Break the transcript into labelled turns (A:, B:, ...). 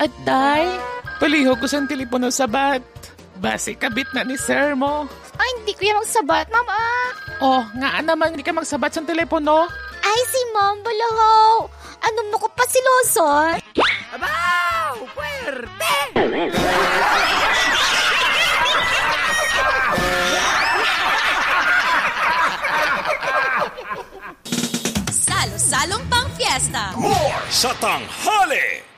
A: Atay, palihog ko sa telepono sabat. Basi kabit na ni sir mo.
B: Ay, hindi ko yung magsabat, mama.
A: Oh, nga naman hindi ka magsabat sa telepono.
B: Ay, si Mom Bulahaw. Ano mo ko pa siloson?
C: Abaw! Puwerte!
D: Salo-salong pang fiesta.
E: More sa tanghali!